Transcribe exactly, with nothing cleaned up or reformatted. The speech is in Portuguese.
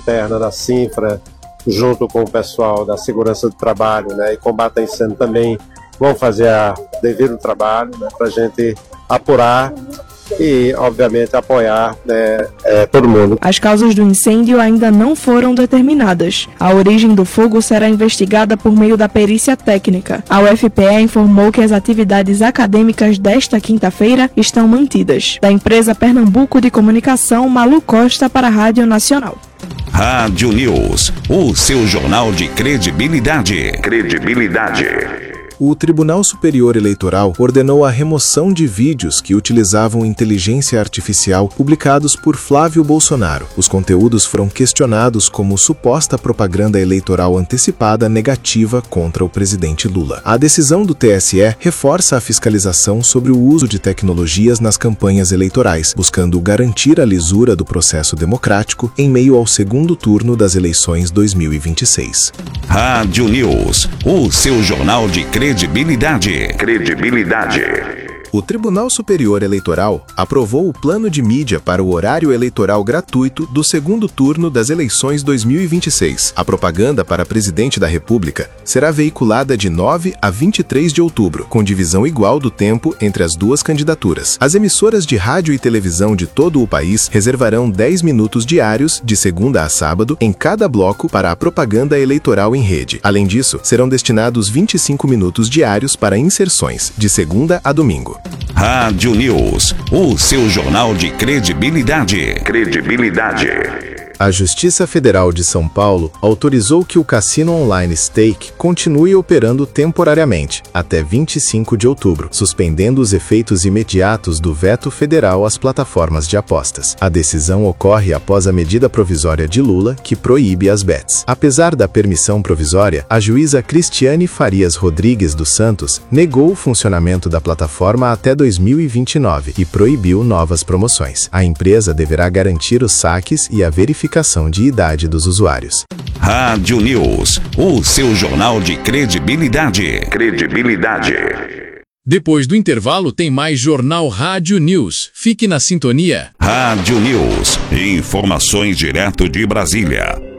interna da Sinfra, junto com o pessoal da segurança do trabalho, né, e combate a incêndio também vão fazer a devido trabalho, né, para a gente apurar e, obviamente, apoiar, né, é, todo mundo. As causas do incêndio ainda não foram determinadas. A origem do fogo será investigada por meio da perícia técnica. A U F P E informou que as atividades acadêmicas desta quinta-feira estão mantidas. Da empresa Pernambuco de Comunicação, Malu Costa para a Rádio Nacional. Rádio News, o seu jornal de credibilidade. Credibilidade. O Tribunal Superior Eleitoral ordenou a remoção de vídeos que utilizavam inteligência artificial publicados por Flávio Bolsonaro. Os conteúdos foram questionados como suposta propaganda eleitoral antecipada negativa contra o presidente Lula. A decisão do T S E reforça a fiscalização sobre o uso de tecnologias nas campanhas eleitorais, buscando garantir a lisura do processo democrático em meio ao segundo turno das eleições dois mil e vinte e seis. Rádio News, o seu jornal de credibilidade. Credibilidade. Credibilidade. O Tribunal Superior Eleitoral aprovou o plano de mídia para o horário eleitoral gratuito do segundo turno das eleições dois mil e vinte e seis. A propaganda para presidente da República será veiculada de nove a vinte e três de outubro, com divisão igual do tempo entre as duas candidaturas. As emissoras de rádio e televisão de todo o país reservarão dez minutos diários, de segunda a sábado, em cada bloco para a propaganda eleitoral em rede. Além disso, serão destinados vinte e cinco minutos diários para inserções, de segunda a domingo. Rádio News, o seu jornal de credibilidade. Credibilidade. A Justiça Federal de São Paulo autorizou que o cassino online Stake continue operando temporariamente, até vinte e cinco de outubro, suspendendo os efeitos imediatos do veto federal às plataformas de apostas. A decisão ocorre após a medida provisória de Lula, que proíbe as bets. Apesar da permissão provisória, a juíza Cristiane Farias Rodrigues dos Santos negou o funcionamento da plataforma até dois mil e vinte e nove e proibiu novas promoções. A empresa deverá garantir os saques e a verificação de idade dos usuários. Rádio News, o seu jornal de credibilidade. Credibilidade. Depois do intervalo tem mais Jornal Rádio News. Fique na sintonia. Rádio News, informações direto de Brasília.